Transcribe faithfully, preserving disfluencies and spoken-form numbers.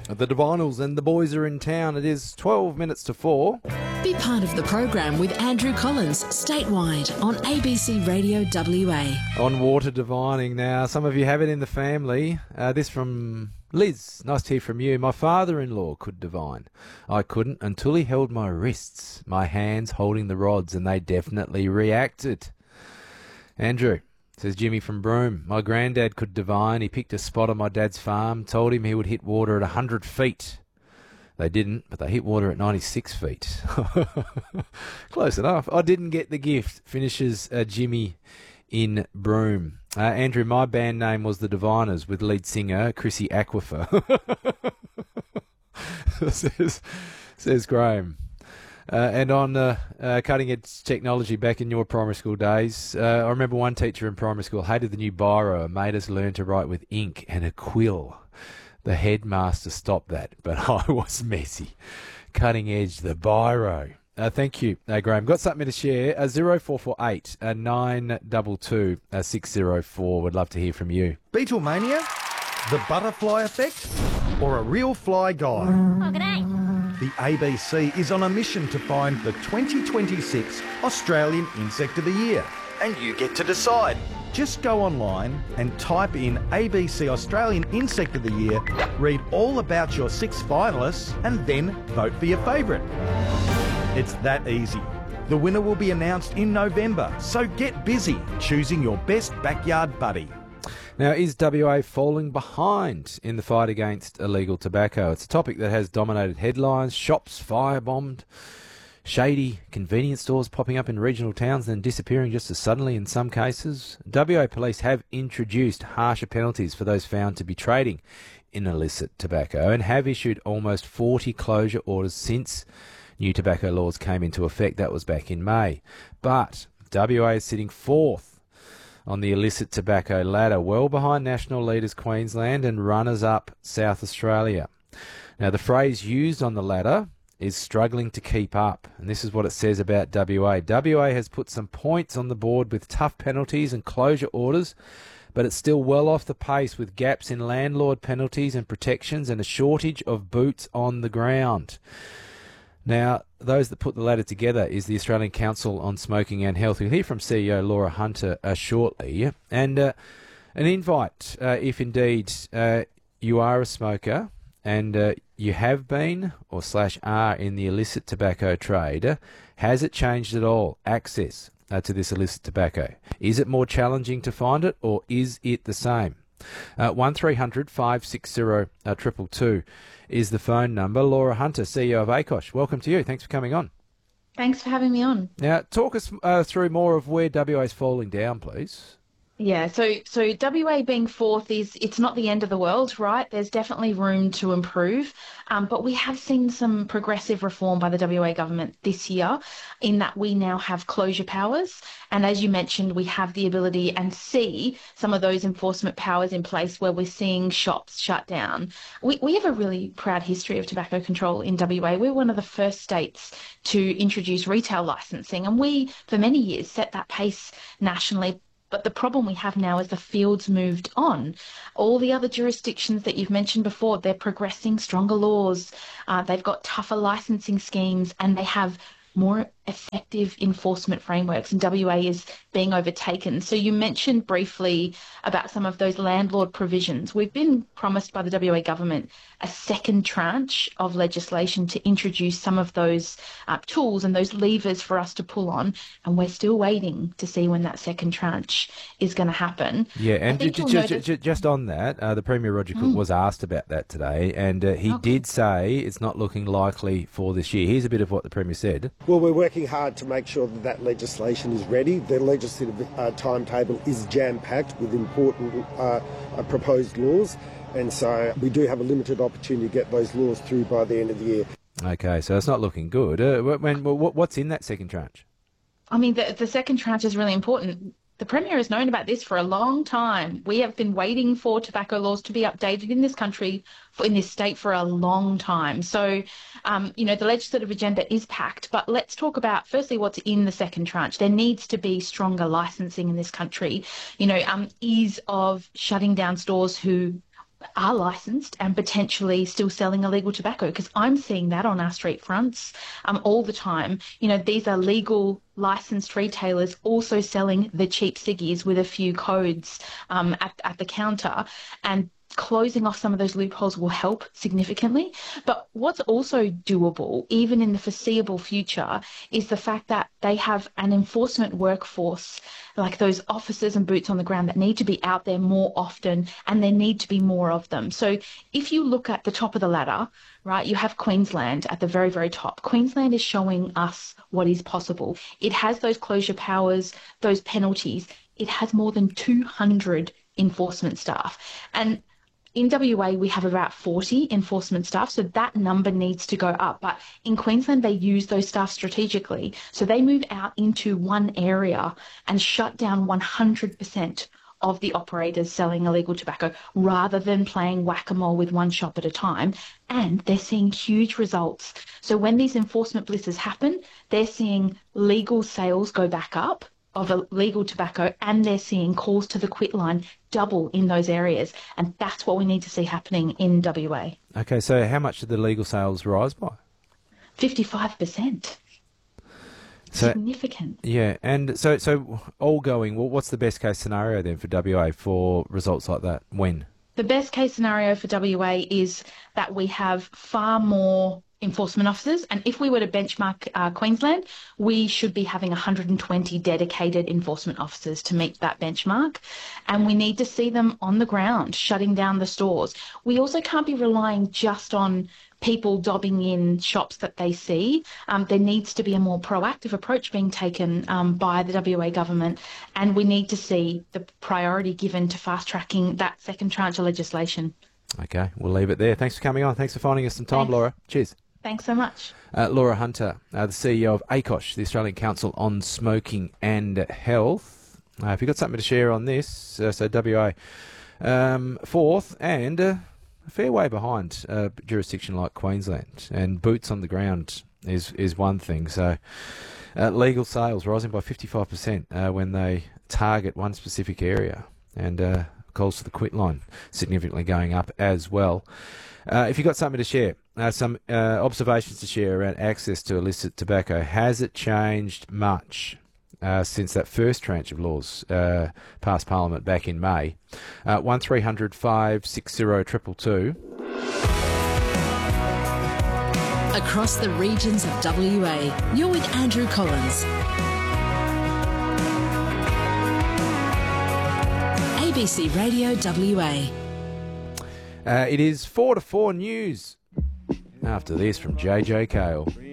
The Divinals and the boys are in town. It is twelve minutes to four. Be part of the program with Andrew Collins, statewide on A B C Radio W A. On water divining now. Some of you have it in the family. Uh, this from Liz. Nice to hear from you. My father-in-law could divine. I couldn't until he held my wrists, my hands holding the rods, and they definitely reacted. Andrew. Says Jimmy from Broome. My granddad could divine. He picked a spot on my dad's farm, told him he would hit water at one hundred feet. They didn't, but they hit water at ninety-six feet. Close enough. I didn't get the gift, finishes uh, Jimmy in Broome. Uh, Andrew, my band name was The Diviners with lead singer Chrissy Aquifer. says, says Graham. Uh, and on uh, uh, cutting-edge technology back in your primary school days, uh, I remember one teacher in primary school hated the new biro and made us learn to write with ink and a quill. The headmaster stopped that, but I was messy. Cutting-edge, the biro. Uh, thank you, uh, Graham. Got something to share? Uh, zero four four eight uh, nine two two uh, six zero four. Would love to hear from you. Beetlemania? The butterfly effect? Or a real fly guy? Oh, g'day. The A B C is on a mission to find the twenty twenty-six Australian Insect of the Year. And you get to decide. Just go online and type in A B C Australian Insect of the Year, read all about your six finalists, and then vote for your favourite. It's that easy. The winner will be announced in November, so get busy choosing your best backyard buddy. Now, is W A falling behind in the fight against illegal tobacco? It's a topic that has dominated headlines, shops firebombed, shady convenience stores popping up in regional towns and then disappearing just as suddenly in some cases. W A police have introduced harsher penalties for those found to be trading in illicit tobacco and have issued almost forty closure orders since new tobacco laws came into effect. That was back in May. But W A is sitting fourth on the illicit tobacco ladder, well behind national leaders Queensland and runners-up South Australia. Now, the phrase used on the ladder is struggling to keep up, and this is what it says about W A. W A has put some points on the board with tough penalties and closure orders, but it's still well off the pace with gaps in landlord penalties and protections and a shortage of boots on the ground. Now, those that put the ladder together is the Australian Council on Smoking and Health. We'll hear from C E O Laura Hunter uh, shortly. And uh, an invite, uh, if indeed uh, you are a smoker and uh, you have been or slash are in the illicit tobacco trade, uh, has it changed at all? Access uh, to this illicit tobacco. Is it more challenging to find it or is it the same? Uh, one three hundred five six zero two two two is the phone number. Laura Hunter, C E O of ACOSH, welcome to you. Thanks for coming on. Thanks for having me on. Now, talk us uh, through more of where W A is falling down, please. Yeah, so so W A being fourth is, it's not the end of the world, right? There's definitely room to improve, um, but we have seen some progressive reform by the W A government this year in that we now have closure powers. And as you mentioned, we have the ability and see some of those enforcement powers in place where we're seeing shops shut down. We, we have a really proud history of tobacco control in W A. We're one of the first states to introduce retail licensing, and we, for many years, set that pace nationally. But the problem we have now is the field's moved on. All the other jurisdictions that you've mentioned before, they're progressing stronger laws. Uh, they've got tougher licensing schemes and they have more effective enforcement frameworks, and W A is being overtaken. So you mentioned briefly about some of those landlord provisions. We've been promised by the W A government a second tranche of legislation to introduce some of those uh, tools and those levers for us to pull on, and we're still waiting to see when that second tranche is going to happen. Yeah, and j- j- j- j- just on that, uh, the Premier Roger Cook mm. was asked about that today, and uh, he okay. did say it's not looking likely for this year. Here's a bit of what the Premier said. Well, we're working hard to make sure that that legislation is ready. The legislative uh, timetable is jam-packed with important uh, uh, proposed laws, and so we do have a limited opportunity to get those laws through by the end of the year. Okay, so it's not looking good. Uh, when, what's in that second tranche? I mean, the, the second tranche is really important. The Premier has known about this for a long time. We have been waiting for tobacco laws to be updated in this country, for, in this state, for a long time. So, um, you know, the legislative agenda is packed, but let's talk about, firstly, what's in the second tranche. There needs to be stronger licensing in this country. You know, um, ease of shutting down stores who are licensed and potentially still selling illegal tobacco, because I'm seeing that on our street fronts um, all the time. You know, these are legal licensed retailers also selling the cheap ciggies with a few codes um, at, at the counter, and closing off some of those loopholes will help significantly. But what's also doable, even in the foreseeable future, is the fact that they have an enforcement workforce, like those officers and boots on the ground, that need to be out there more often, and there need to be more of them. So if you look at the top of the ladder, right, you have Queensland at the very, very top. Queensland is showing us what is possible. It has those closure powers, those penalties. It has more than two hundred enforcement staff. And in W A, we have about forty enforcement staff, so that number needs to go up. But in Queensland, they use those staff strategically. So they move out into one area and shut down one hundred percent of the operators selling illegal tobacco, rather than playing whack-a-mole with one shop at a time. And they're seeing huge results. So when these enforcement blitzes happen, they're seeing legal sales go back up of illegal tobacco, and they're seeing calls to the quit line double in those areas. And that's what we need to see happening in W A. Okay, so how much did the legal sales rise by? fifty-five percent. So, significant. Yeah, and so so all going, well, what's the best case scenario then for W A for results like that? When? The best case scenario for W A is that we have far more enforcement officers, and if we were to benchmark uh, Queensland, we should be having one hundred twenty dedicated enforcement officers to meet that benchmark, and we need to see them on the ground shutting down the stores. We also can't be relying just on people dobbing in shops that they see. Um, there needs to be a more proactive approach being taken um, by the W A government, and we need to see the priority given to fast-tracking that second tranche of legislation. Okay, we'll leave it there. Thanks for coming on. Thanks for finding us some time, Thanks. Laura. Cheers. Thanks so much. Uh, Laura Hunter, uh, the C E O of A C O S, the Australian Council on Smoking and Health. Uh, if you've got something to share on this, uh, so W A um, fourth and uh, a fair way behind a jurisdiction like Queensland, and boots on the ground is is one thing. So uh, legal sales rising by fifty-five percent uh, when they target one specific area, and uh, calls to the quit line significantly going up as well. Uh, if you've got something to share, uh, some uh, observations to share around access to illicit tobacco, has it changed much uh, since that first tranche of laws uh, passed Parliament back in May? Uh, one three hundred five six zero two two two. Across the regions of W A, you're with Andrew Collins. A B C Radio W A. Uh, it is four to four news after this from J J Cale.